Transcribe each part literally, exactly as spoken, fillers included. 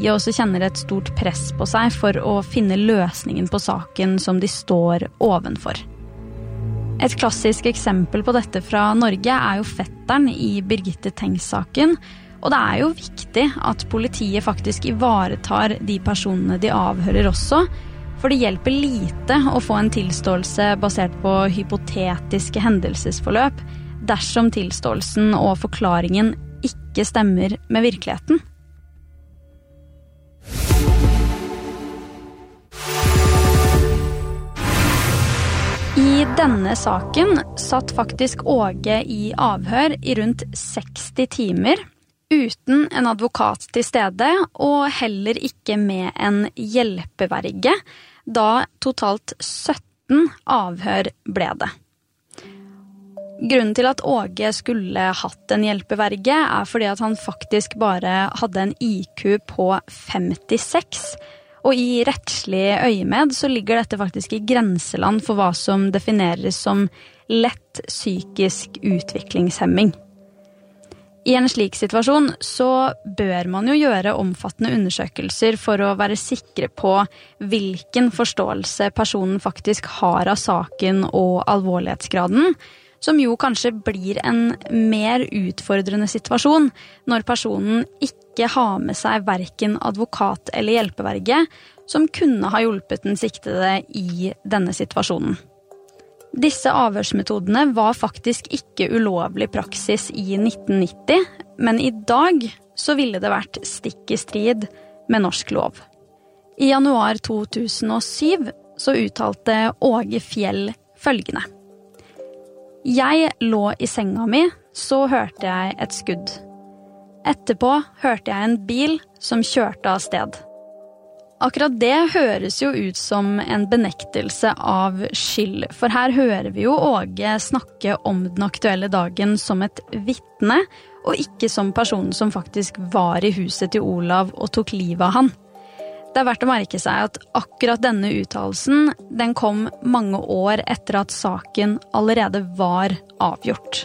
politiet også kjenner et stort press på seg for å finne løsningen på saken som de står ovenfor. Et klassisk eksempel på dette fra Norge er jo fetteren i Birgitte Tengs-saken, og det er jo viktig at politiet faktisk ivaretar de personene de avhører også, for det hjelper lite å få en tilståelse basert på hypotetiske hendelsesforløp dersom tilståelsen og forklaringen ikke stemmer med virkeligheten. I denne saken satt faktisk Åge i avhør i rundt seksti timer, uten en advokat til stede, og heller ikke med en hjelpeverge, da totalt sytten avhør ble det. Grunnen til at Åge skulle hatt en hjelpeverge er fordi at han faktisk bare hadde en I Q på femtiseks, og i rettslig øyemed så ligger dette faktisk i grenseland for hva som defineres som lett psykisk utviklingshemming. I en slik situasjon så bør man jo gjøre omfattende undersøkelser for å være sikre på hvilken forståelse personen faktisk har av saken og alvorlighetsgraden, som jo kanskje blir en mer utfordrende situasjon når personen ikke har med seg hverken advokat eller hjelpeverge, som kunne ha hjulpet den siktede i denne situasjonen. Disse avhørsmetodene var faktisk ikke ulovlig praksis i nitten nitti, men i dag så ville det vært stikk i strid med norsk lov. I januar to tusen og syv så uttalte Åge Fjell følgende: «Jeg lå i senga mi, så hørte jeg et skudd. Etterpå hørte jeg en bil som kjørte av sted.» Akkurat det høres jo ut som en benektelse av skyld, for her hører vi jo Åge snakke om den aktuelle dagen som et vittne, og ikke som personen som faktisk var i huset til Olav og tok livet av han. Det er verdt å merke seg at akkurat denne uttalelsen, den kom mange år etter at saken allerede var avgjort.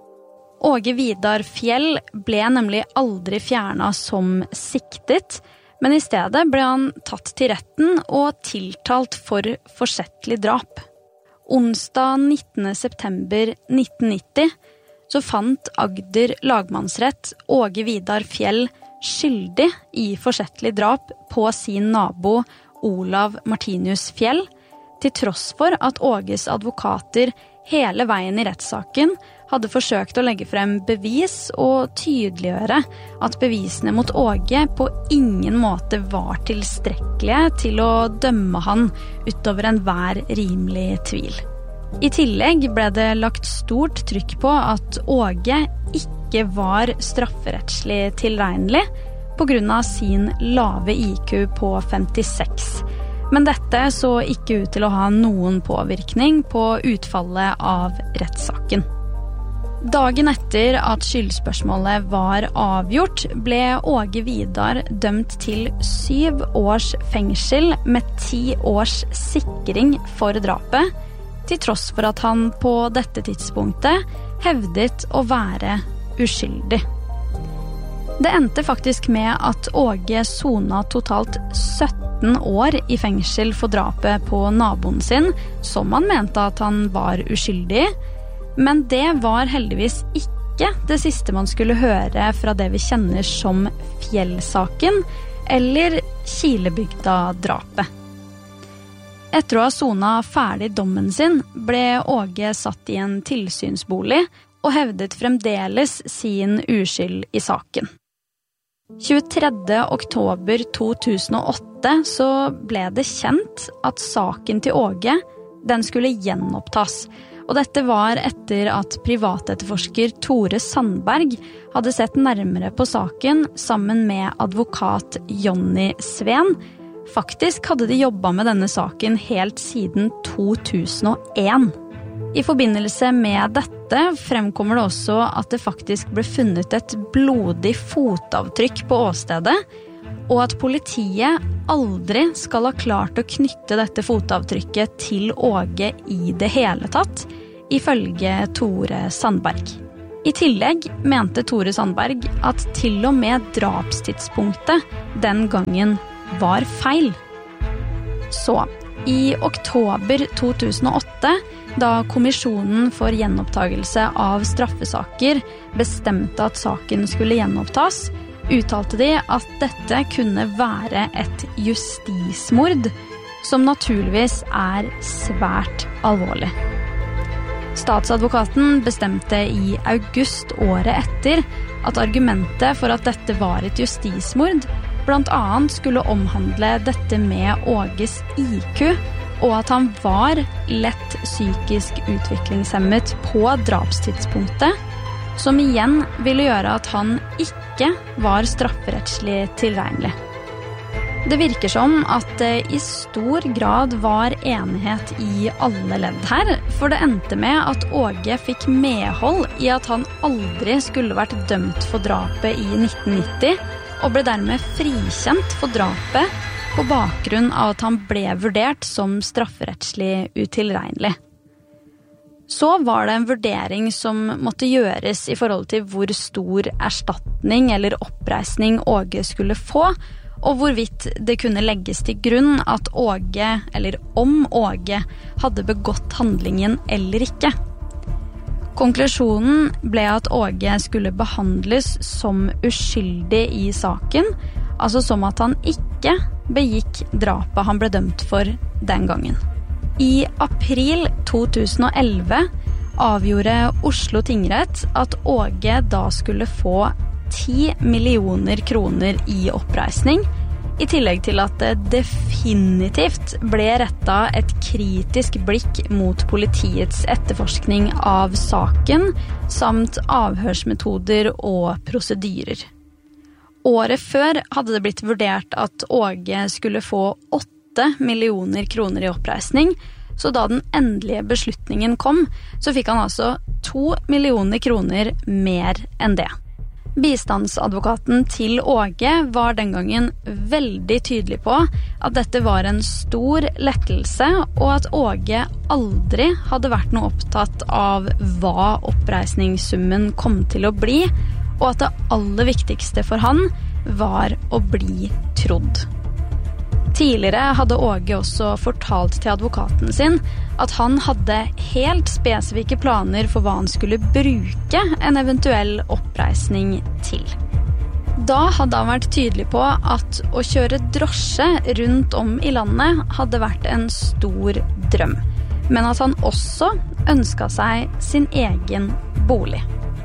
Åge Vidar Fjell ble nemlig aldri fjernet som siktet, men i stedet ble han tatt til retten og tiltalt for forsettlig drap. Onsdag nittende september nitten nitti så fant Agder lagmannsrett Åge Vidar Fjell skyldig i forsettlig drap på sin nabo Olav Martinus Fjell, til tross for at Åges advokater hele veien i rettssaken hadde forsøkt å legge frem bevis og tydeliggjøre at bevisene mot Åge på ingen måte var tilstrekkelige til å dømme han utover enhver rimelig tvil. I tillegg ble det lagt stort trykk på at Åge ikke var strafferettslig tilregnelig på grunn av sin lave I Q på femtiseks. Men dette så ikke ut til å ha noen påvirkning på utfallet av rettssaken. Dagen etter at skyldspørsmålet var avgjort, ble Åge Vidar dømt til syv års fengsel med ti års sikring for drapet, til tross for at han på dette tidspunktet hevdet å være uskyldig. Det endte faktisk med at Åge sona totalt sytten år i fengsel for drapet på naboen sin, som han mente at han var uskyldig. Men det var heldigvis ikke det siste man skulle høre fra det vi kjenner som Fjell-saken, eller Kilebygda-drapet. Etter å ha sona ferdig dommen sin, ble Åge satt i en tilsynsbolig og hevdet fremdeles sin uskyld i saken. tjuetredje oktober to tusen og åtte så ble det kjent at saken til Åge, den skulle gjenopptas. Og dette var etter at privatetterforsker Tore Sandberg hadde sett nærmere på saken sammen med advokat Jonny Sveen. Faktisk hadde de jobbet med denne saken helt siden to tusen og en. I forbindelse med dette fremkommer det også at det faktisk ble funnet et blodig fotavtrykk på åstedet, og at politiet aldri skal ha klart å knytte dette fotavtrykket til Åge i det hele tatt, ifølge Tore Sandberg. I tillegg mente Tore Sandberg at til og med drapstidspunktet den gangen var feil. Så, i oktober to tusen og åtte, da Kommisjonen for gjenopptagelse av straffesaker bestemte at saken skulle gjenopptas, uttalte de at dette kunne være et justismord, som naturligvis er svært alvorlig. Statsadvokaten bestemte i august året etter at argumentet for at dette var et justismord blant annet skulle omhandle dette med Åges I Q, og at han var lett psykisk utviklingshemmet på drapstidspunktet, som igjen ville gjøre at han ikke var strafferettslig tilregnelig. Det virker som at det i stor grad var enighet i alle ledd her, for det endte med at Åge fikk medhold i at han aldri skulle vært dømt for drapet i nitten nitti, og ble dermed frikjent for drapet på bakgrunn av at han ble vurdert som strafferettslig utilregnelig. Så var det en vurdering som måtte gjøres i forhold til hvor stor erstatning eller oppreisning Åge skulle få, og hvorvidt det kunne legges til grunn at Åge, eller om Åge, hadde begått handlingen eller ikke. Konklusjonen ble at Åge skulle behandles som uskyldig i saken, altså som at han ikke begikk drapet han ble dømt for den gangen. I april to tusen og elleve avgjorde Oslo tingrett at Åge da skulle få ti millioner kroner i oppreisning, i tillegg til at det definitivt ble rettet et kritisk blikk mot politiets etterforskning av saken, samt avhørsmetoder og prosedyrer. Året før hadde det blitt vurdert at Åge skulle få åtte millioner kroner i oppreisning, så da den endelige beslutningen kom, så fikk han altså to millioner kroner mer enn det. Bistandsadvokaten til Åge var den gangen veldig tydelig på at dette var en stor lettelse, og at Åge aldri hadde vært noe opptatt av hva oppreisningssummen kom til å bli, og at det aller viktigste for han var å bli trodd. Tidligere hadde Åge også fortalt til advokaten sin at han hadde helt spesifikke planer for hva han skulle bruke en eventuell oppreisning til. Da hadde han vært tydelig på at å kjøre drosje rundt om i landet hadde vært en stor drøm, men at han også ønsket seg sin egen bolig.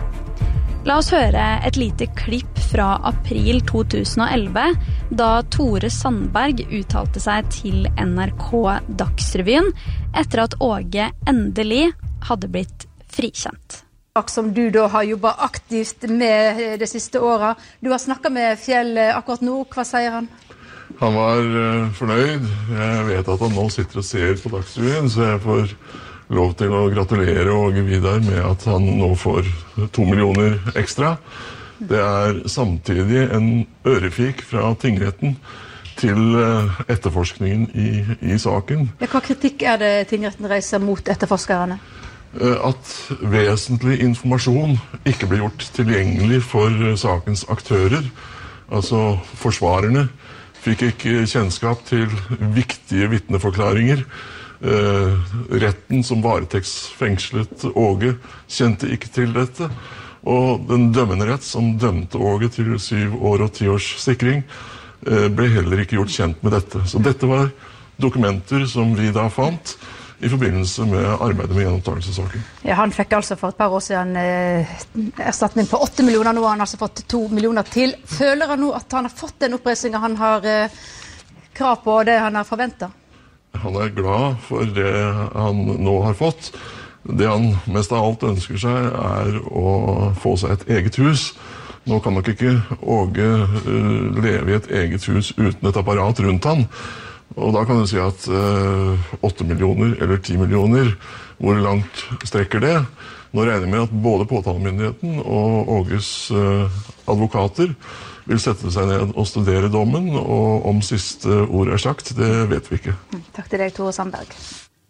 La oss høre et lite klipp fra april to tusen og elleve, da Tore Sandberg uttalte seg til N R K Dagsrevyen etter at Åge endelig hadde blitt frikjent. Som du da har jobbet aktivt med det siste året. Du har snakket med Fjell akkurat nå. Hva sier han? Han var uh, fornøyd. Jeg vet at han nå sitter og ser på Dagsrevyen, så jeg får lov til å gratulere Åge Vidar med at han nå får to millioner ekstra. Det er samtidig en ørefik fra tingretten til etterforskningen i, i saken. Hva kritikk er det tingretten reiser mot etterforskerne? At vesentlig informasjon ikke blir gjort tilgjengelig for sakens aktører. Altså forsvarerne fikk ikke kjennskap til viktige vitneforklaringer. Uh, retten som varetektsfengslet Åge kjente ikke til dette, og den dømmende rett som dømte Åge til syv år og ti års sikring uh, ble heller ikke gjort kjent med dette. Så dette var dokumenter som vi da fant i forbindelse med arbeidet med gjenopptakelsessaken. Ja, han fikk altså for et par år siden eh, erstatning på åtte millioner, nå har han altså fått to millioner til. Føler han nå at han har fått den oppreisningen han har eh, krav på, og det han har forventet? Han er glad for det han nå har fått. Det han mest av alt ønsker seg er å få seg et eget hus. Nå kan nok ikke Åge uh, leve i et eget hus uten et apparat rundt han. Og da kan du si at åtte uh, millioner eller ti millioner, hvor langt strekker det? Nå regner jeg med at både påtalemyndigheten og Åges uh, advokater vil sette seg ned og studere dommen, og om siste ord er sagt, det vet vi ikke. Takk til deg, Tore Sandberg.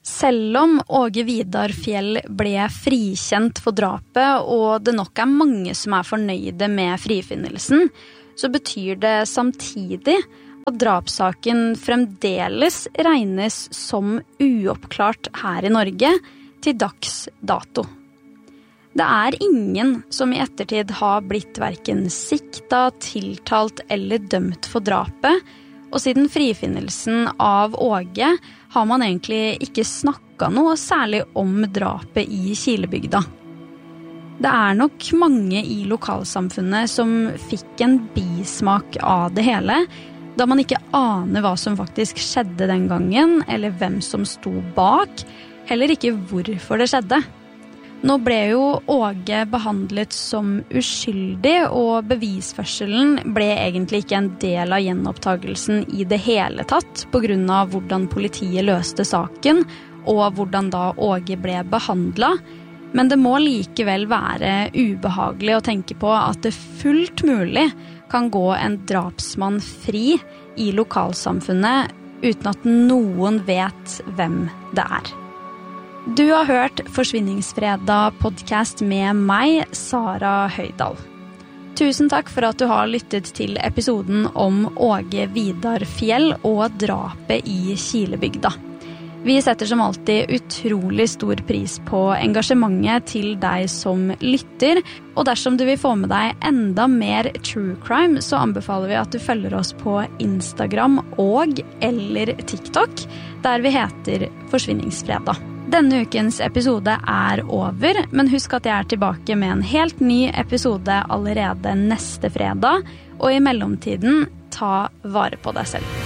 Selv om Åge Vidar Fjell ble frikjent for drapet, og det nok er mange som er fornøyde med frifinnelsen, så betyr det samtidig at drapssaken fremdeles regnes som uoppklart her i Norge til dags dato. Det er ingen som i ettertid har blitt hverken sikta, tiltalt eller dømt for drapet, og siden frifinnelsen av Åge har man egentlig ikke snakket noe særlig om drapet i Kilebygda. Det er nok mange i lokalsamfunnet som fikk en bismak av det hele, da man ikke aner hva som faktisk skjedde den gangen, eller hvem som sto bak, heller ikke hvorfor det skjedde. Nå ble jo Åge behandlet som uskyldig, og bevisførselen ble egentlig ikke en del av gjenopptagelsen i det hele tatt, på grunn av hvordan politiet løste saken, og hvordan da Åge ble behandlet. Men det må likevel være ubehagelig å tenke på at det fullt mulig kan gå en drapsmann fri i lokalsamfunnet uten at noen vet hvem det er. Du har hørt Forsvinningsfredag podcast med meg, Sara Høydal. Tusen takk for at du har lyttet til episoden om Åge Vidar Fjell og drapet i Kilebygda. Vi setter som alltid utrolig stor pris på engasjementet til deg som lytter, og dersom du vil få med deg enda mer true crime, så anbefaler vi at du følger oss på Instagram og eller TikTok, der vi heter Forsvinningsfredag. Denne ukens episode er over, men husk at jeg er tilbake med en helt ny episode allerede neste fredag, og i mellomtiden, ta vare på deg selv.